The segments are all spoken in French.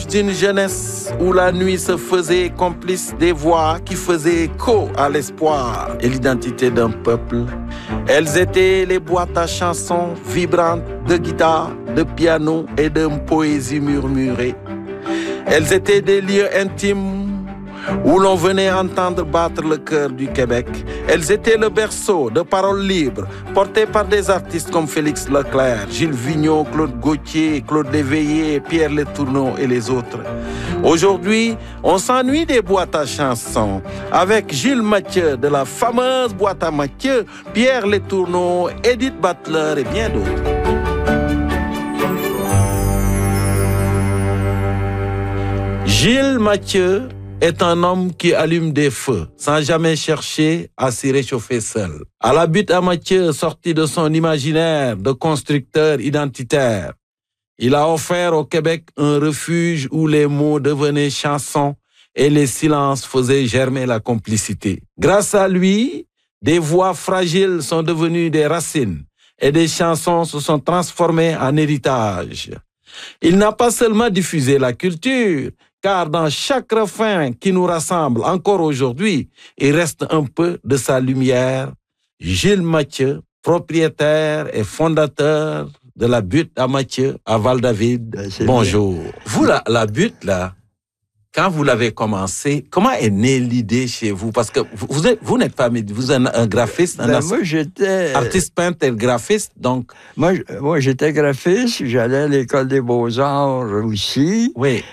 refuge d'une jeunesse où la nuit se faisait complice des voix qui faisaient écho à l'espoir et l'identité d'un peuple. Elles étaient les boîtes à chansons vibrantes de guitare, de piano et de poésie murmurée. Elles étaient des lieux intimes où l'on venait entendre battre le cœur du Québec. Elles étaient le berceau de paroles libres, portées par des artistes comme Félix Leclerc, Gilles Vigneault, Claude Gauthier, Claude Léveillé, Pierre Letourneau et les autres. Aujourd'hui, on s'ennuie des boîtes à chansons avec Gilles Mathieu de la fameuse boîte à Mathieu, Pierre Letourneau, Edith Butler et bien d'autres. Gilles Mathieu est un homme qui allume des feux sans jamais chercher à s'y réchauffer seul. À la butte à Mathieu, sorti de son imaginaire de constructeur identitaire, il a offert au Québec un refuge où les mots devenaient chansons et les silences faisaient germer la complicité. Grâce à lui, des voix fragiles sont devenues des racines et des chansons se sont transformées en héritage. Il n'a pas seulement diffusé la culture, car dans chaque refrain qui nous rassemble encore aujourd'hui, il reste un peu de sa lumière. Gilles Mathieu, propriétaire et fondateur de la butte à Mathieu, à Val-David. Bonjour. Bien. Vous, la butte, là, quand vous l'avez commencé, comment est née l'idée chez vous? Parce que vous n'êtes pas, vous êtes un graphiste, moi, j'étais artiste, peintre et graphiste, donc. Moi, j'étais graphiste, j'allais à l'école des Beaux-Arts aussi. Oui.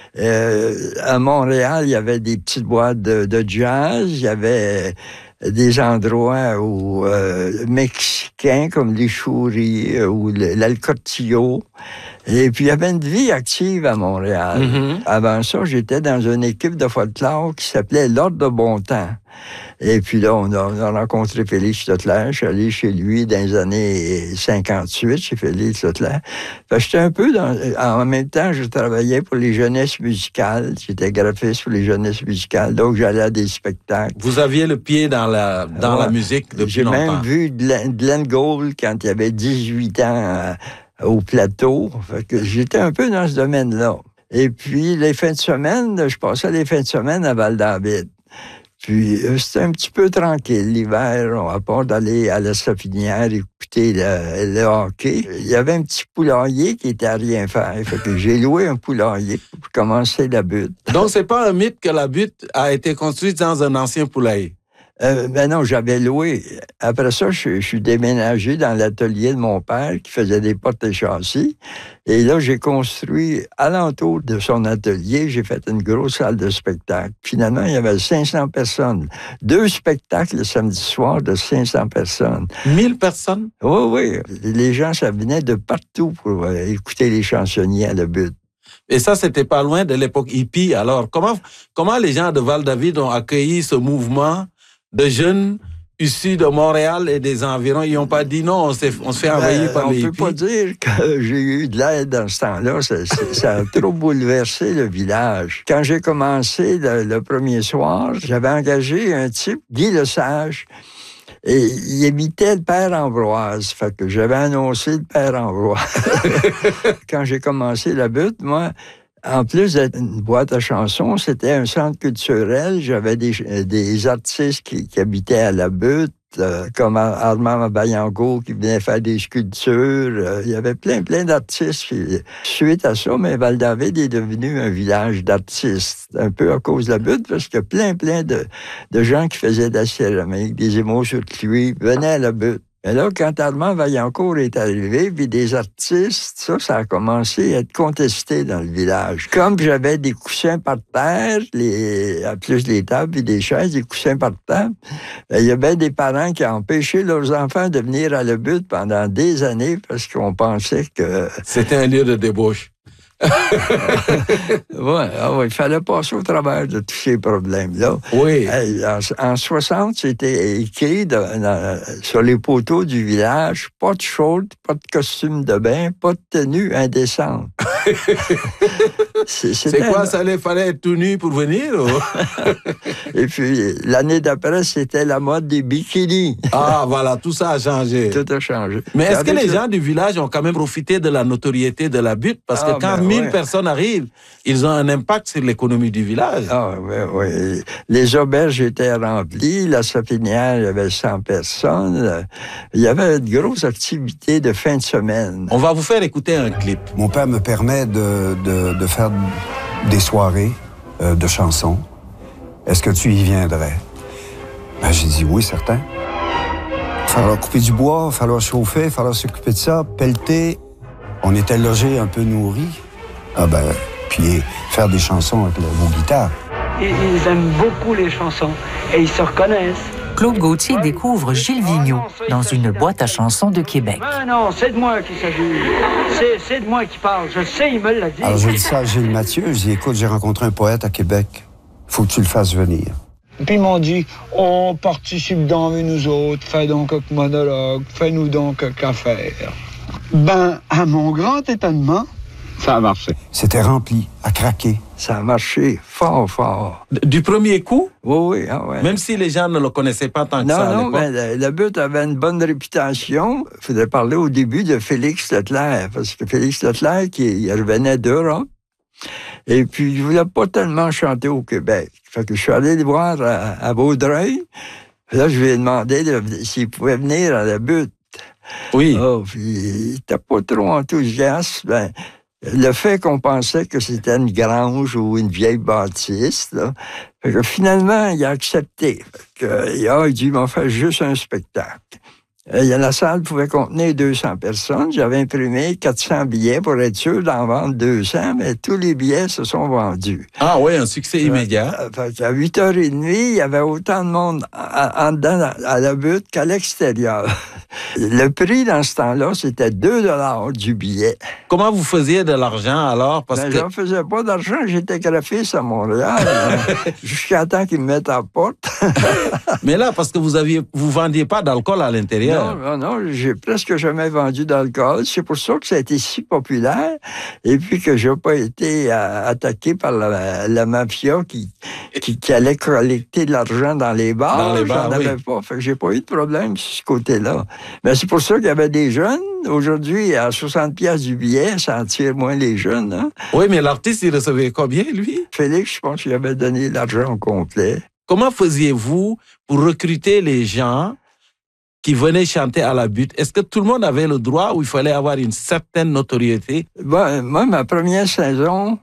À Montréal, il y avait des petites boîtes de jazz, il y avait des endroits où mexicains comme les Chouris ou l'Alcotillo. Et puis, il y avait une vie active à Montréal. Mm-hmm. Avant ça, j'étais dans une équipe de folklore qui s'appelait l'Ordre de Bon Temps. Et puis là, on a rencontré Félix Leclerc. Je suis allé chez lui dans les années 58, chez Félix Leclerc. J'étais un peu en même temps, je travaillais pour les jeunesses musicales. J'étais graphiste pour les jeunesses musicales. Donc, j'allais à des spectacles. Vous aviez le pied dans la musique depuis longtemps. J'ai même vu Glenn Gould quand il avait 18 ans au plateau. Fait que j'étais un peu dans ce domaine-là. Et puis, les fins de semaine, je passais les fins de semaine à Val-David. Puis, c'était un petit peu tranquille l'hiver, à part d'aller à la Sapinière écouter le hockey. Il y avait un petit poulailler qui était à rien faire. Fait que j'ai loué un poulailler pour commencer la butte. Donc, c'est pas un mythe que la butte a été construite dans un ancien poulailler? Ben non, j'avais loué. Après ça, je suis déménagé dans l'atelier de mon père qui faisait des portes et châssis. Et là, j'ai construit alentour de son atelier, j'ai fait une grosse salle de spectacle. Finalement, il y avait 500 personnes. 2 spectacles le samedi soir de 500 personnes. 1000 personnes? Oui. Les gens, ça venait de partout pour écouter les chansonniers à la butte. Et ça, c'était pas loin de l'époque hippie. Alors, comment les gens de Val-David ont accueilli ce mouvement de jeunes issus de Montréal et des environs? Ils n'ont pas dit non, on se fait envahir par les hippies. On ne peut pas dire que j'ai eu de l'aide dans ce temps-là. Ça a trop bouleversé le village. Quand j'ai commencé le premier soir, j'avais engagé un type, Guy Lesage, et il imitait le père Ambroise. Fait que j'avais annoncé le père Ambroise. Quand j'ai commencé la butte, moi, en plus d'être une boîte à chansons, c'était un centre culturel. J'avais des artistes qui habitaient à la butte, comme Armand Bayango qui venait faire des sculptures. Il y avait plein d'artistes. Suite à ça, mais Val-David est devenu un village d'artistes, un peu à cause de la butte, parce que plein de gens qui faisaient de la céramique, des émaux sur cuivre, venaient à la butte. Mais là, quand Armand Vaillancourt est arrivé, puis des artistes, ça a commencé à être contesté dans le village. Comme j'avais des coussins par terre, à plus des tables et des chaises, des coussins par terre, il y avait des parents qui ont empêché leurs enfants de venir à la butte pendant des années parce qu'on pensait que... C'était un lieu de débauche. Il fallait passer au travers de tous ces problèmes-là. Oui. En 60, c'était écrit sur les poteaux du village, pas de short, pas de costume de bain, pas de tenue indécente. C'est quoi, ça? Il fallait être tout nu pour venir? Et puis, l'année d'après, c'était la mode des bikinis. Ah, voilà, tout ça a changé. Tout a changé. Mais est-ce que les gens du village ont quand même profité de la notoriété de la butte? Parce que quand 1000 personnes arrivent, ils ont un impact sur l'économie du village. Ah, oui. Les auberges étaient remplies, la sapinière, il y avait 100 personnes. Il y avait de grosses activités de fin de semaine. On va vous faire écouter un clip. Mon père me permet de faire des soirées de chansons. Est-ce que tu y viendrais? Ben, j'ai dit oui, certain. Il va falloir couper du bois, il va falloir chauffer, il va falloir s'occuper de ça, pelleter. On était logés, un peu nourris. Puis faire des chansons avec vos guitares. Ils aiment beaucoup les chansons et ils se reconnaissent. Claude Gauthier découvre Gilles Vigneault dans une boîte à chansons de Québec. Non, c'est de moi qu'il s'agit. C'est de moi qui parle. Je sais, il me l'a dit. Alors, j'ai dit ça à Gilles Mathieu. Je dis, écoute, j'ai rencontré un poète à Québec. Faut que tu le fasses venir. Puis ils m'ont dit, on participe donc avec nous autres, fais donc un monologue, fais-nous donc un affaire. Ben, à mon grand étonnement, ça a marché. C'était rempli, à craquer. Ça a marché fort, fort. Du premier coup? Oui. Même si les gens ne le connaissaient pas tant que ça à l'époque. Ben, la butte avait une bonne réputation. Il faudrait parler au début de Félix Leclerc, parce que Félix Leclerc, il revenait d'Europe, et puis il ne voulait pas tellement chanter au Québec. Fait que je suis allé le voir à Vaudreuil. Là, je lui ai demandé s'il pouvait venir à la butte. Oui. Puis il n'était pas trop enthousiaste. Ben, le fait qu'on pensait que c'était une grange ou une vieille bâtisse, là, fait que finalement, il a accepté. Il a dit, il m'a fait juste un spectacle. La salle pouvait contenir 200 personnes. J'avais imprimé 400 billets pour être sûr d'en vendre 200, mais tous les billets se sont vendus. Ah oui, un succès immédiat. À 8h30, il y avait autant de monde en dedans à la butte qu'à l'extérieur. Le prix dans ce temps-là, c'était 2 $ du billet. Comment vous faisiez de l'argent alors? Je ne faisais pas d'argent, j'étais graphiste à Montréal, jusqu'à temps qu'ils me mettent à la porte. Mais là, parce que vous vendiez pas d'alcool à l'intérieur. Non, j'ai presque jamais vendu d'alcool. C'est pour ça que ça a été si populaire. Et puis que je n'ai pas été attaqué par la mafia qui allait collecter de l'argent dans les bars. J'en avais pas. Fait que j'ai pas eu de problème sur ce côté-là. Mais c'est pour ça qu'il y avait des jeunes. Aujourd'hui, à 60$ du billet, ça attire moins les jeunes. Hein? Oui, mais l'artiste, il recevait combien, lui? Félix, je pense qu'il avait donné l'argent au complet. Comment faisiez-vous pour recruter les gens qui venaient chanter à la butte? Est-ce que tout le monde avait le droit ou il fallait avoir une certaine notoriété? Moi, ma première saison,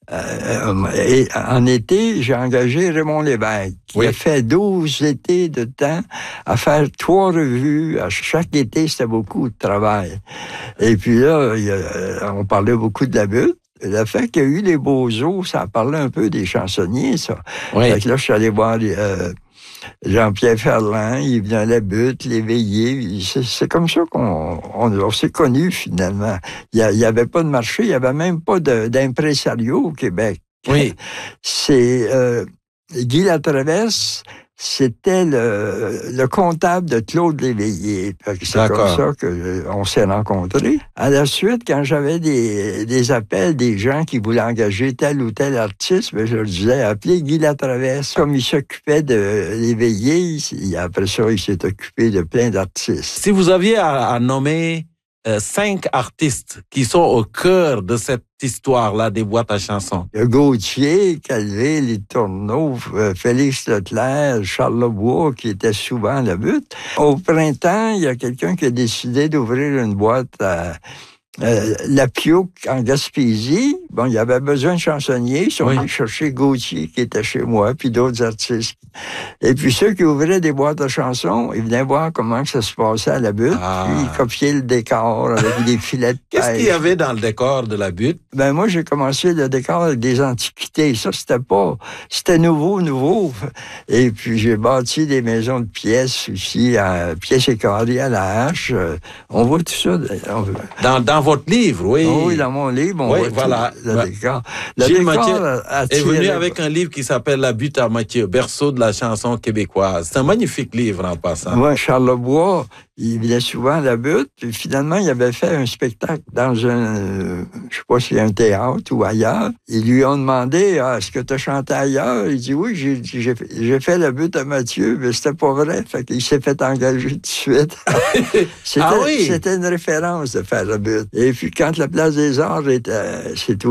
en été, j'ai engagé Raymond Lévesque, qui a fait 12 étés de temps à faire 3 revues. À chaque été, c'était beaucoup de travail. Et puis là, on parlait beaucoup de la butte. Le fait qu'il y a eu les Beaux-Eaux, ça parlait un peu des chansonniers, ça. Oui. Fait que là, je suis allé voir Jean-Pierre Ferland, il venait à la butte, l'éveiller. C'est comme ça qu'on s'est connus, finalement. Il n'y avait pas de marché, il n'y avait même pas d'impresario au Québec. Oui. C'est Guy Latraverse, c'était le comptable de Claude Léveillé. C'est comme ça qu'on s'est rencontrés. À la suite, quand j'avais des appels des gens qui voulaient engager tel ou tel artiste, je leur disais, appelez Guy Latraverse. Comme il s'occupait de Léveillé, après ça, il s'est occupé de plein d'artistes. Si vous aviez à nommer 5 artistes qui sont au cœur de cette histoire-là des boîtes à chansons. Gauthier, Calvé, Les Tourneaux, Félix Leclerc, Charles Lebois, qui était souvent à la butte. Au printemps, il y a quelqu'un qui a décidé d'ouvrir une boîte à La Pioque en Gaspésie. Bon, il y avait besoin de chansonniers. Ils sont allés chercher Gauthier, qui était chez moi, puis d'autres artistes. Et puis ceux qui ouvraient des boîtes à chansons, ils venaient voir comment ça se passait à la butte, puis ils copiaient le décor avec des filets de pêche. Qu'est-ce qu'il y avait dans le décor de la butte? Ben moi, j'ai commencé le décor avec des antiquités. Ça, c'était nouveau. Et puis j'ai bâti des maisons de pièces aussi, pièces et carrés à la hache. On voit tout ça. Dans votre livre, oui. Oui, dans mon livre, on voit voilà. le décor. Gilles Mathieu est venu avec un livre qui s'appelle La butte à Mathieu, berceau de la chanson québécoise. C'est un magnifique livre en passant. Oui, Charles Lebois, il venait souvent à la butte. Puis finalement, il avait fait un spectacle dans je ne sais pas si un théâtre ou ailleurs. Ils lui ont demandé, est-ce que tu as chanté ailleurs? Il dit, oui, j'ai fait la butte à Mathieu, mais c'était pas vrai. Fait qu'il s'est fait engager tout de suite. C'était une référence de faire la butte. Et puis quand la Place des Arts s'est